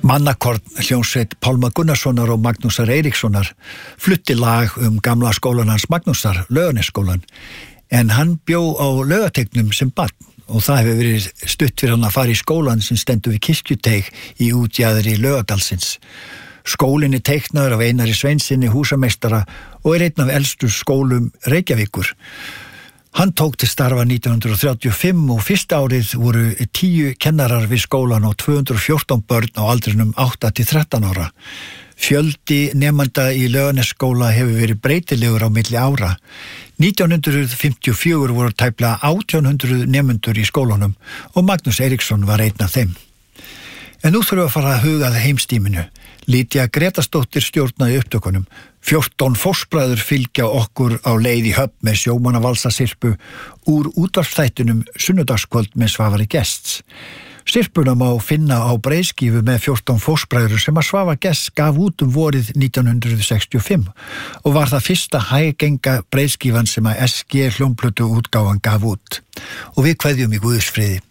Mannakorn hljómsveit Pálma Gunnarssonar og Magnúsar Eiríkssonar flutti lag gamla skólan hans Magnúsar, Laugarnesskólan, en hann bjó á Laugategnum sem barn og það hefur verið stutt fyrir hann að fara í skólan sem stendur við Kirkjuteig í útjaðri Laugadalsins. Skólinn teiknaður af Einari Sveinsinni húsameistara og einn af elstu skólum Reykjavíkur. Hann tók til starfa 1935 og fyrsta árið voru 10 kennarar við skólan og 214 börn á aldrinum 8 til 13 ára. Fjöldi nemanda í Laugarnesskóla hefur verið breytilegur á milli ára. 1954 voru tæplega 1800 nemendur í skólanum og Magnús Eiríksson var einn af þeim. En nú þurfum við að fara að huga að heimstíminu. Lítja Gretastóttir stjórnaði upptökunum. 14 fóstbræður fylgja okkur á leið í Höfn með sjómannavalsasirpu úr útvarpsþættinum Sunnudagskvöld með Svavari Gests. Sirpuna má finna á breiðskífu með 14 fóstbræður sem að Svavar Gests gaf út vorið 1965 og var það fyrsta hægenga breiðskífan sem að SG hljómplötu útgáfan gaf út. Og við kveðjum í Guðs friði.